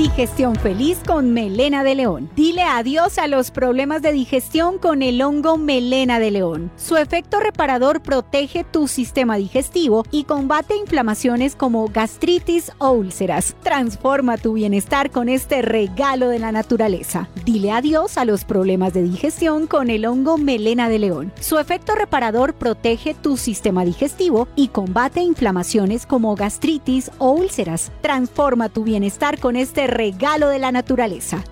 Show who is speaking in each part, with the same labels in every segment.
Speaker 1: Digestión feliz con melena de león. Dile adiós a los problemas de digestión con el hongo melena de león. Su efecto reparador protege tu sistema digestivo y combate inflamaciones como gastritis o úlceras. Transforma tu bienestar con este regalo de la naturaleza. Dile adiós a los problemas de digestión con el hongo melena de león. Su efecto reparador protege tu sistema digestivo y combate inflamaciones como gastritis o úlceras. Transforma tu bienestar con este regalo de la naturaleza.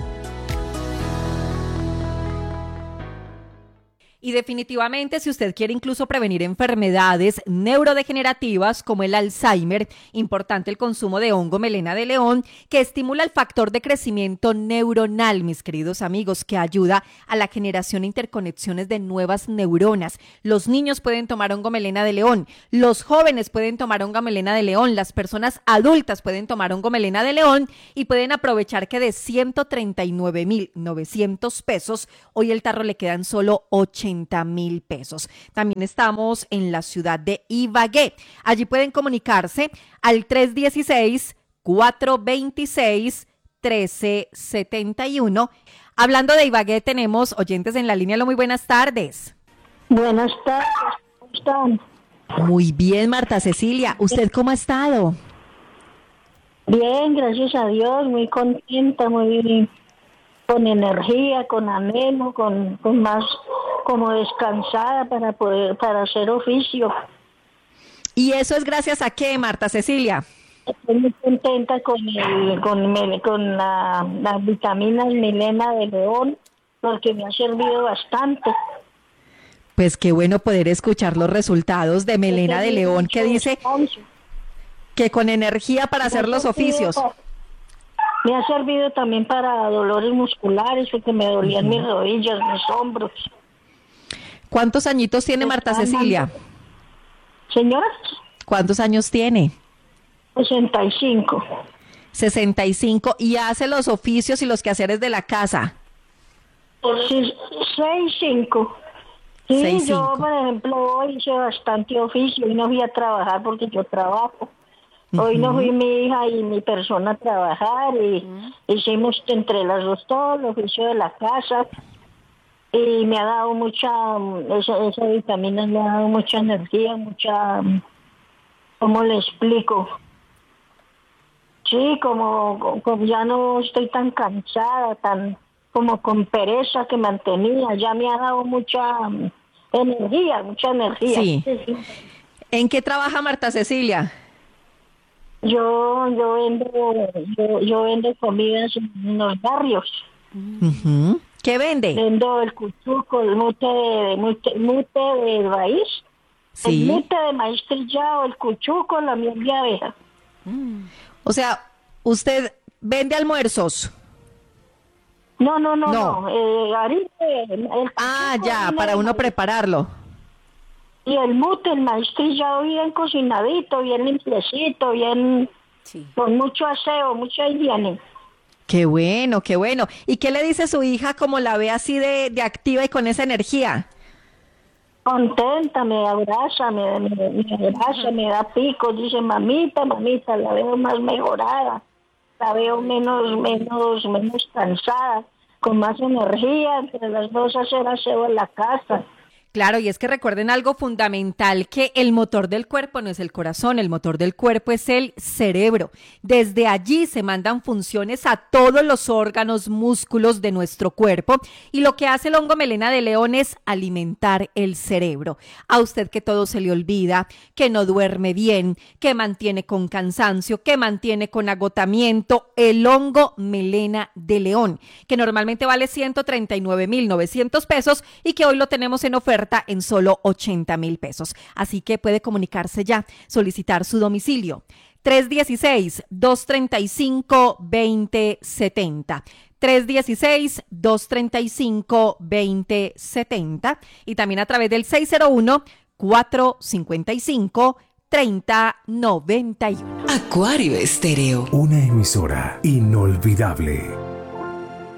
Speaker 2: Y definitivamente, si usted quiere incluso prevenir enfermedades neurodegenerativas como el Alzheimer, importante el consumo de hongo melena de león, que estimula el factor de crecimiento neuronal, mis queridos amigos, que ayuda a la generación e interconexiones de nuevas neuronas. Los niños pueden tomar hongo melena de león, los jóvenes pueden tomar hongo melena de león, las personas adultas pueden tomar hongo melena de león y pueden aprovechar que de 139,900 pesos, hoy el tarro le quedan solo 80,000 pesos. También estamos en la ciudad de Ibagué. Allí pueden comunicarse al 316-426-1371. Hablando de Ibagué, tenemos oyentes en la línea. Muy buenas tardes.
Speaker 3: Buenas tardes, ¿cómo están?
Speaker 2: Muy bien, Marta Cecilia. ¿Usted cómo ha estado?
Speaker 3: Bien, gracias a Dios, muy contenta, muy con energía, con anhelo, con más como descansada para hacer oficio.
Speaker 2: ¿Y eso es gracias a qué, Marta Cecilia?
Speaker 3: Estoy muy contenta con las vitaminas melena de león, porque me ha servido bastante.
Speaker 2: Pues qué bueno poder escuchar los resultados de melena de león, que dice que con energía para hacer los oficios.
Speaker 3: Me ha servido también para dolores musculares, porque me dolían mis rodillas, mis hombros.
Speaker 2: ¿Cuántos añitos tiene Marta Cecilia?
Speaker 3: Señora.
Speaker 2: ¿Cuántos años tiene?
Speaker 3: 65.
Speaker 2: 65. ¿Y hace los oficios y los quehaceres de la casa?
Speaker 3: 65. Sí,
Speaker 2: 6,
Speaker 3: yo,
Speaker 2: 5.
Speaker 3: por ejemplo, hoy hice bastante oficio y no fui a trabajar porque yo trabajo. Hoy no fui mi hija y mi persona a trabajar y hicimos entre las dos todo el oficio de la casa y me ha dado esa vitamina me ha dado mucha energía, ¿cómo le explico? Sí, como ya no estoy tan cansada, tan como con pereza que mantenía, ya me ha dado mucha energía.
Speaker 2: Sí. ¿En qué trabaja Marta Cecilia?
Speaker 3: Yo vendo comidas en los barrios.
Speaker 2: ¿Qué vende?
Speaker 3: Vendo el cuchuco, el mute de maíz,
Speaker 2: Sí.
Speaker 3: el mute de maíz trillado, el cuchuco, la miel de abeja.
Speaker 2: O sea, ¿usted vende almuerzos?
Speaker 3: No.
Speaker 2: Ya, para uno prepararlo.
Speaker 3: Y el mute, el maíz trillado bien cocinadito, bien limpiecito, bien, con mucho aseo, mucha higiene.
Speaker 2: Qué bueno, qué bueno. ¿Y qué le dice su hija como la ve así de activa y con esa energía?
Speaker 3: Contenta, me abraza, me da picos, dice mamita, la veo más mejorada, la veo menos cansada, con más energía, entre las dos hacer aseo en la casa.
Speaker 2: Claro, y es que recuerden algo fundamental, que el motor del cuerpo no es el corazón, el motor del cuerpo es el cerebro. Desde allí se mandan funciones a todos los órganos, músculos de nuestro cuerpo, y lo que hace el hongo melena de león es alimentar el cerebro. A usted que todo se le olvida, que no duerme bien, que mantiene con cansancio, que mantiene con agotamiento, el hongo melena de león, que normalmente vale 139,900 pesos y que hoy lo tenemos en oferta en solo 80,000 pesos. Así que puede comunicarse ya, solicitar su domicilio. 316-235-2070. 316-235-2070 y también a través del 601-455-3091.
Speaker 4: Acuario Estéreo.
Speaker 5: Una emisora inolvidable.